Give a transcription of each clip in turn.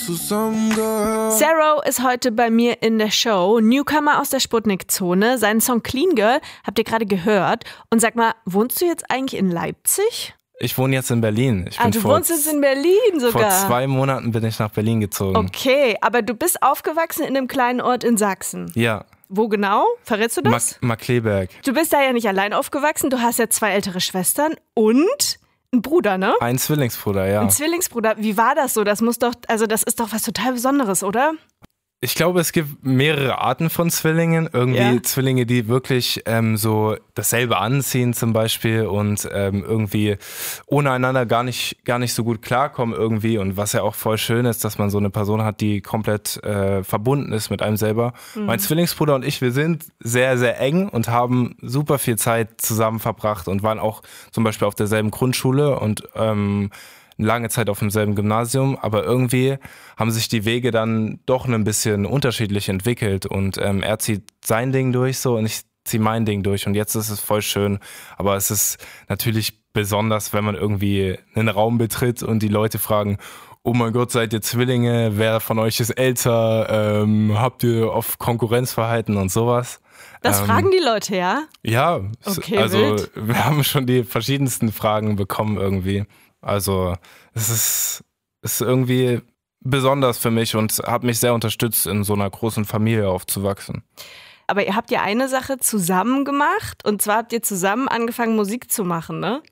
Sero ist heute bei mir in der Show, Newcomer aus der Sputnik-Zone. Seinen Song Clean Girl habt ihr gerade gehört. Und sag mal, wohnst du jetzt eigentlich in Leipzig? Ich wohne jetzt in Berlin. Du wohnst jetzt in Berlin sogar? Vor 2 Monaten bin ich nach Berlin gezogen. Okay, aber du bist aufgewachsen in einem kleinen Ort in Sachsen. Ja. Wo genau? Verrätst du das? Markkleeberg. Du bist da ja nicht allein aufgewachsen. Du hast ja 2 ältere Schwestern und einen Bruder, ne? Ein Zwillingsbruder, ja. Ein Zwillingsbruder. Wie war das so? Das ist doch was total Besonderes, oder? Ich glaube, es gibt mehrere Arten von Zwillingen. Irgendwie Zwillinge, die wirklich so dasselbe anziehen zum Beispiel und irgendwie ohne einander gar nicht so gut klarkommen irgendwie. Und was ja auch voll schön ist, dass man so eine Person hat, die komplett verbunden ist mit einem selber. Mhm. Mein Zwillingsbruder und ich, wir sind sehr, sehr eng und haben super viel Zeit zusammen verbracht und waren auch zum Beispiel auf derselben Grundschule und lange Zeit auf demselben Gymnasium, aber irgendwie haben sich die Wege dann doch ein bisschen unterschiedlich entwickelt und er zieht sein Ding durch so und ich ziehe mein Ding durch und jetzt ist es voll schön, aber es ist natürlich besonders, wenn man irgendwie einen Raum betritt und die Leute fragen, oh mein Gott, seid ihr Zwillinge, wer von euch ist älter, habt ihr oft Konkurrenzverhalten und sowas. Das fragen die Leute, ja? Ja, okay, also wild. Wir haben schon die verschiedensten Fragen bekommen irgendwie. Also es ist irgendwie besonders für mich und hat mich sehr unterstützt, in so einer großen Familie aufzuwachsen. Aber ihr habt ja eine Sache zusammen gemacht und zwar habt ihr zusammen angefangen Musik zu machen, ne?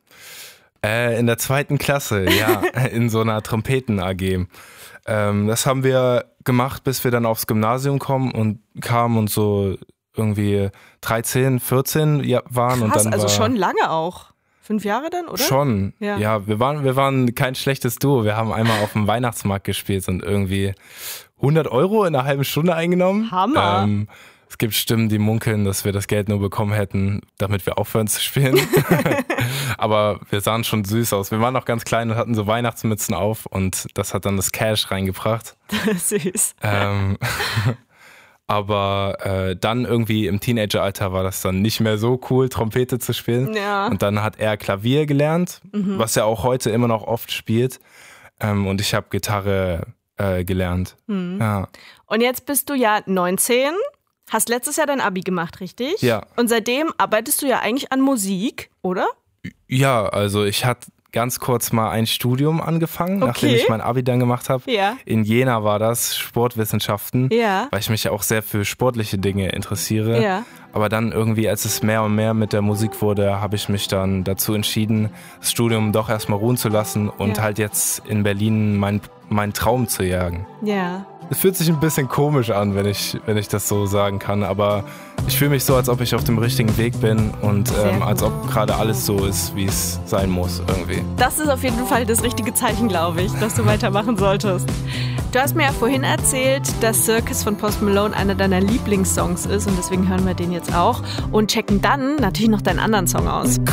In der 2. Klasse, ja, in so einer Trompeten-AG. Das haben wir gemacht, bis wir dann aufs Gymnasium kamen und so irgendwie 13, 14 waren. Krass, und dann also schon lange auch. 5 Jahre dann, oder? Schon, ja. Wir waren kein schlechtes Duo. Wir haben einmal auf dem Weihnachtsmarkt gespielt und irgendwie 100 € in einer halben Stunde eingenommen. Hammer. Es gibt Stimmen, die munkeln, dass wir das Geld nur bekommen hätten, damit wir aufhören zu spielen. Aber wir sahen schon süß aus. Wir waren noch ganz klein und hatten so Weihnachtsmützen auf und das hat dann das Cash reingebracht. Süß. Aber dann irgendwie im Teenageralter war das dann nicht mehr so cool, Trompete zu spielen. Ja. Und dann hat er Klavier gelernt, was er auch heute immer noch oft spielt. Und ich habe Gitarre gelernt. Ja. Und jetzt bist du ja 19, hast letztes Jahr dein Abi gemacht, richtig? Ja. Und seitdem arbeitest du ja eigentlich an Musik, oder? Ja, also ich hatte ganz kurz mal ein Studium angefangen, nachdem ich mein Abi dann gemacht habe. Ja. In Jena war das, Sportwissenschaften, weil ich mich ja auch sehr für sportliche Dinge interessiere. Ja. Aber dann irgendwie, als es mehr und mehr mit der Musik wurde, habe ich mich dann dazu entschieden, das Studium doch erstmal ruhen zu lassen und halt jetzt in Berlin meinen Traum zu jagen. Ja. Es fühlt sich ein bisschen komisch an, wenn ich das so sagen kann, aber ich fühle mich so, als ob ich auf dem richtigen Weg bin und als ob gerade alles so ist, wie es sein muss irgendwie. Das ist auf jeden Fall das richtige Zeichen, glaube ich, dass du weitermachen solltest. Du hast mir ja vorhin erzählt, dass Circus von Post Malone einer deiner Lieblingssongs ist und deswegen hören wir den jetzt auch und checken dann natürlich noch deinen anderen Song aus.